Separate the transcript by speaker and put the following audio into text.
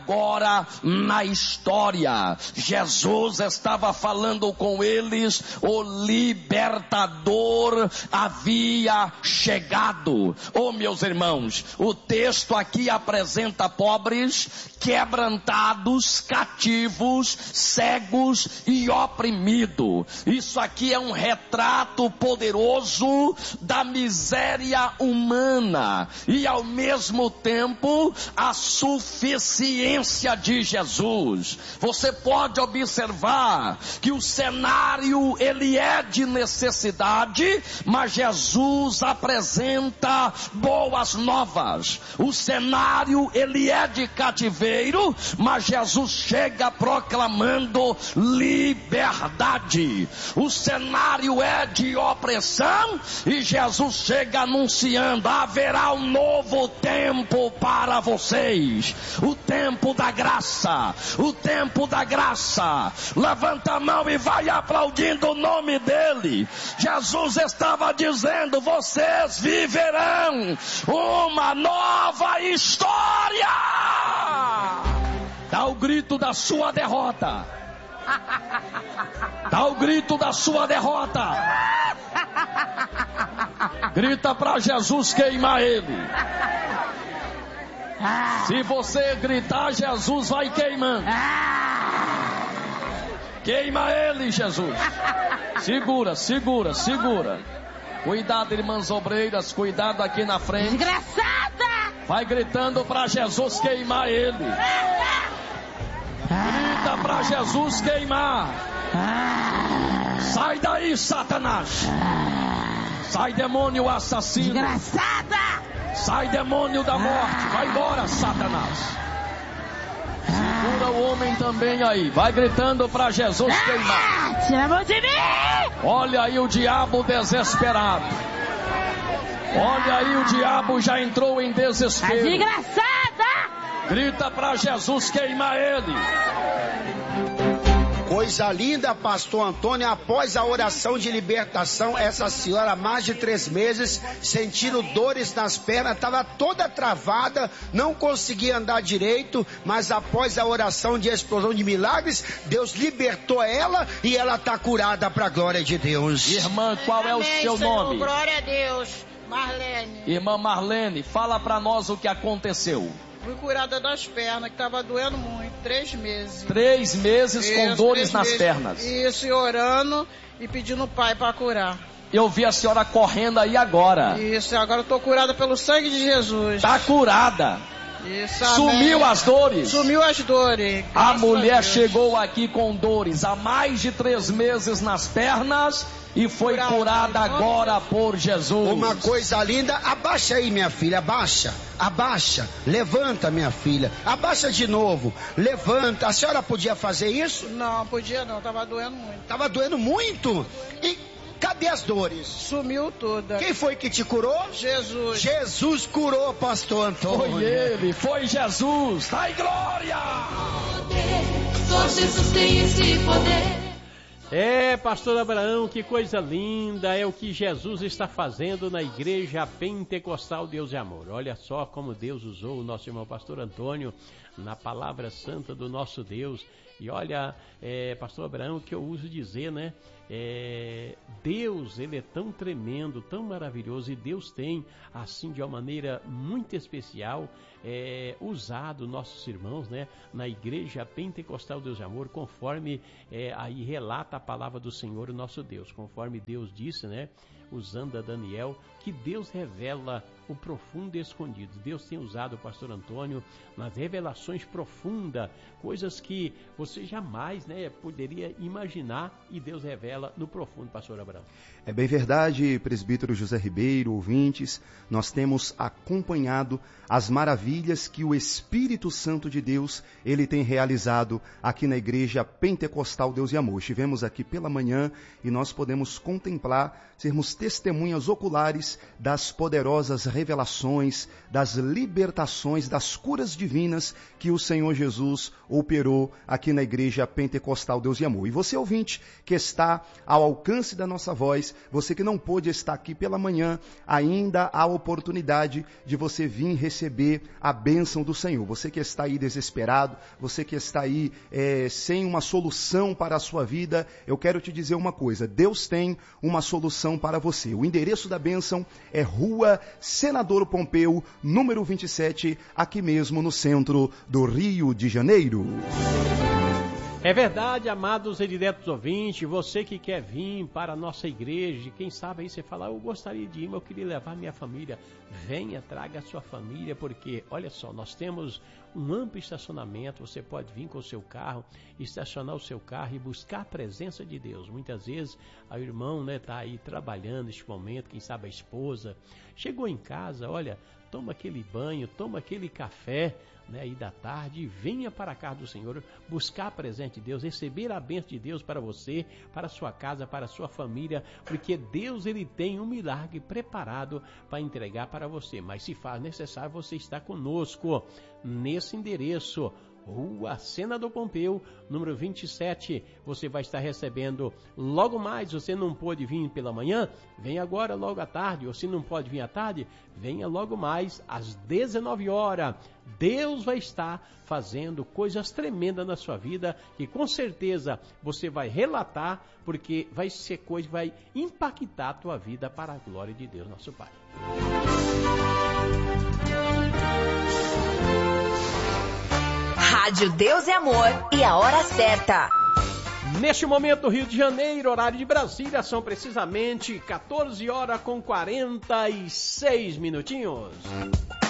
Speaker 1: Agora na história, Jesus estava falando com eles, o libertador havia chegado. Oh, meus irmãos, o texto aqui apresenta pobres, quebrantados, cativos, cegos e oprimidos. Isso aqui é um retrato poderoso da miséria humana e ao mesmo tempo a suficiência de Jesus. Você pode observar que o cenário ele é de necessidade, mas Jesus apresenta boas novas. O cenário ele é de cativeiro, mas Jesus chega proclamando liberdade. O cenário é de opressão e Jesus chega anunciando: haverá um novo tempo para vocês. O tempo da graça, o tempo da graça. Levanta a mão e vai aplaudindo o nome dele. Jesus estava dizendo: vocês viverão uma nova história. Dá o grito da sua derrota. Dá o grito da sua derrota. Grita para Jesus queimar ele. Se você gritar, Jesus vai queimando. Queima ele, Jesus. Segura, segura, segura. Cuidado, irmãs obreiras, cuidado aqui na frente.
Speaker 2: Desgraçada!
Speaker 1: Vai gritando para Jesus queimar ele. Grita para Jesus queimar. Sai daí, Satanás. Sai, demônio assassino.
Speaker 2: Desgraçada!
Speaker 1: Sai, demônio da morte. Vai embora, Satanás. Segura o homem também aí. Vai gritando para Jesus queimar.
Speaker 2: Tira a mão de mim!
Speaker 1: Olha aí o diabo desesperado. Olha aí o diabo já entrou em desespero.
Speaker 2: Desgraçada!
Speaker 1: Grita para Jesus queimar ele.
Speaker 3: Coisa linda, pastor Antônio. Após a oração de libertação, essa senhora, há mais de 3 meses, sentindo dores nas pernas, estava toda travada, não conseguia andar direito, mas após a oração de explosão de milagres, Deus libertou ela e ela está curada para a glória de Deus.
Speaker 1: Irmã, qual é o seu nome?
Speaker 4: Glória a Deus. Marlene.
Speaker 1: Irmã Marlene, fala para nós o que aconteceu.
Speaker 4: Fui curada das pernas, que estava doendo muito, 3 meses.
Speaker 1: 3 meses com dores nas pernas.
Speaker 4: Isso, e orando e pedindo o Pai para curar.
Speaker 1: Eu vi a senhora correndo aí agora.
Speaker 4: Isso, agora eu estou curada pelo sangue de Jesus.
Speaker 1: Está curada.
Speaker 4: Isso,
Speaker 1: sumiu
Speaker 4: amém.
Speaker 1: As dores.
Speaker 4: Sumiu as dores.
Speaker 1: A mulher chegou aqui com dores há mais de 3 meses nas pernas e foi curada agora por Jesus.
Speaker 3: Uma coisa linda. Abaixa aí, minha filha, abaixa. Abaixa, levanta, minha filha. Abaixa de novo, levanta. A senhora podia fazer isso?
Speaker 4: Não, podia não, estava doendo muito.
Speaker 3: Estava doendo muito? E cadê as dores?
Speaker 4: Sumiu toda.
Speaker 3: Quem foi que te curou?
Speaker 4: Jesus.
Speaker 3: Jesus curou, pastor Antônio.
Speaker 1: Foi ele, foi Jesus. Dai glória!
Speaker 5: Só Jesus tem esse poder.
Speaker 6: Pastor Abraão, que coisa linda, é o que Jesus está fazendo na Igreja Pentecostal Deus e Amor. Olha só como Deus usou o nosso irmão pastor Antônio na palavra santa do nosso Deus. E olha, pastor Abraão, o que eu uso dizer, né? Deus, ele é tão tremendo, tão maravilhoso, e Deus tem, assim, de uma maneira muito especial, usado nossos irmãos, né, na Igreja Pentecostal Deus de Amor, conforme aí relata a palavra do Senhor, o nosso Deus, conforme Deus disse, né, usando a Daniel, que Deus revela o profundo e escondido. Deus tem usado o pastor Antônio nas revelações profundas, coisas que você jamais, né, poderia imaginar, e Deus revela no profundo, pastor Abraão.
Speaker 7: É bem verdade, presbítero José Ribeiro, ouvintes, nós temos acompanhado as maravilhas que o Espírito Santo de Deus, ele tem realizado aqui na Igreja Pentecostal Deus e Amor. Estivemos aqui pela manhã e nós podemos contemplar, sermos testemunhas oculares das poderosas revelações, das libertações, das curas divinas que o Senhor Jesus operou aqui na Igreja Pentecostal Deus e Amor. E você, ouvinte, que está ao alcance da nossa voz, você que não pôde estar aqui pela manhã, ainda há oportunidade de você vir receber a bênção do Senhor. Você que está aí desesperado, você que está aí sem uma solução para a sua vida, eu quero te dizer uma coisa: Deus tem uma solução para você. O endereço da bênção é Rua Senador Pompeu, número 27, aqui mesmo no centro do Rio de Janeiro.
Speaker 6: É verdade, amados e diretos ouvintes, você que quer vir para a nossa igreja, quem sabe aí você fala, eu gostaria de ir, mas eu queria levar minha família. Venha, traga a sua família, porque, olha só, nós temos um amplo estacionamento, você pode vir com o seu carro, estacionar o seu carro e buscar a presença de Deus. Muitas vezes, o irmão está aí trabalhando neste momento, quem sabe a esposa, chegou em casa, olha, toma aquele banho, toma aquele café, aí da tarde, venha para a casa do Senhor, buscar a presença de Deus, receber a bênção de Deus para você, para a sua casa, para a sua família, porque Deus ele tem um milagre preparado para entregar para você, mas se faz necessário você estar conosco nesse endereço, Rua Senador Pompeu, número 27, você vai estar recebendo logo mais. Você não pôde vir pela manhã, venha agora logo à tarde, ou se não pode vir à tarde, venha logo mais às 19 horas. Deus vai estar fazendo coisas tremendas na sua vida, que com certeza você vai relatar, porque vai ser coisa que vai impactar a tua vida para a glória de Deus, nosso Pai.
Speaker 8: Rádio Deus e Amor e a hora certa.
Speaker 6: Neste momento, Rio de Janeiro, horário de Brasília, são precisamente 14 horas com 46 minutinhos.